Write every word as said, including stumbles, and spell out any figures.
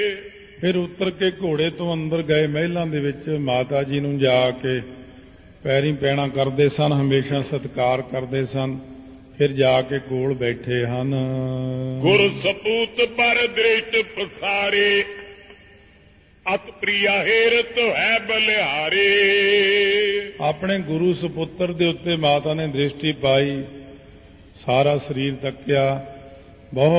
ਫਿਰ ਉਤਰ ਕੇ ਘੋੜੇ ਤੋਂ ਅੰਦਰ ਗਏ ਮਹਿਲਾਂ ਦੇ ਵਿੱਚ ਮਾਤਾ ਜੀ ਨੂੰ ਜਾ ਕੇ ਪੈਰੀਂ ਪੈਣਾ ਕਰਦੇ ਸਨ, ਹਮੇਸ਼ਾ ਸਤਿਕਾਰ ਕਰਦੇ ਸਨ। ਫਿਰ ਜਾ ਕੇ ਕੋਲ ਬੈਠੇ ਹਨ। ਗੁਰ ਸਪੂਤ ਪਰ ਦ੍ਰਿਸ਼ਟ ਪਸਾਰੇ, ਅਤ ਪ੍ਰਿਆ ਹੇਰਤ ਹੈ ਬਲਿਹਾਰੇ। ਆਪਣੇ ਗੁਰੂ ਸੁਪੁੱਤਰ ਦੇ ਉੱਤੇ ਮਾਤਾ ਨੇ ਦ੍ਰਿਸ਼ਟੀ ਪਾਈ, ਸਾਰਾ ਸਰੀਰ ਤੱਕਿਆ, ਬਹੁਤ